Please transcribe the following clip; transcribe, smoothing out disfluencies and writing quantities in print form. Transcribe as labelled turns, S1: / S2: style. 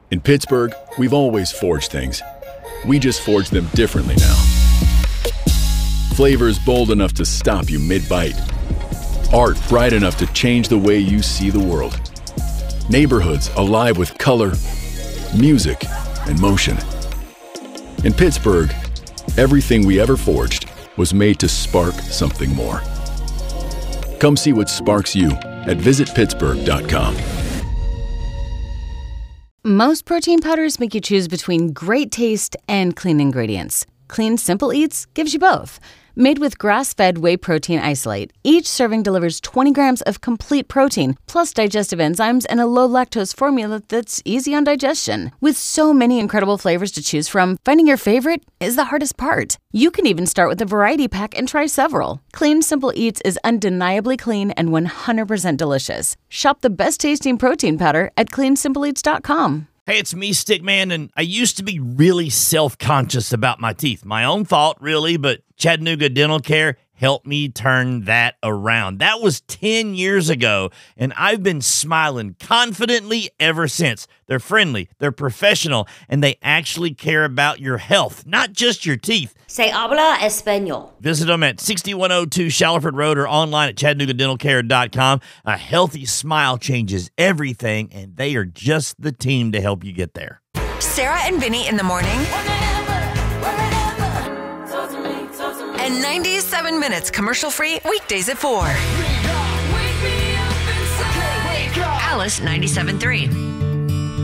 S1: In Pittsburgh, we've always forged things. We just forge them differently now. Flavors bold enough to stop you mid-bite. Art bright enough to change the way you see the world. Neighborhoods alive with color, music, and motion. In Pittsburgh, everything we ever forged was made to spark something more. Come see what sparks you at visitpittsburgh.com.
S2: Most protein powders make you choose between great taste and clean ingredients. Clean Simple Eats gives you both. Made with grass-fed whey protein isolate, each serving delivers 20 grams of complete protein, plus digestive enzymes and a low-lactose formula that's easy on digestion. With so many incredible flavors to choose from, finding your favorite is the hardest part. You can even start with a variety pack and try several. Clean Simple Eats is undeniably clean and 100% delicious. Shop the best-tasting protein powder at cleansimpleeats.com.
S3: Hey, it's me, Stickman, and I used to be really self-conscious about my teeth. My own fault, really, but Chattanooga Dental Care helped me turn that around. That was 10 years ago, and I've been smiling confidently ever since. They're friendly, they're professional, and they actually care about your health, not just your teeth.
S4: Se habla español.
S3: Visit them at 6102 Shalford Road or online at ChattanoogaDentalCare.com. A healthy smile changes everything, and they are just the team to help you get there.
S5: Sarah and Vinny in the morning. And 97 minutes commercial-free weekdays at 4. Alice 97.3.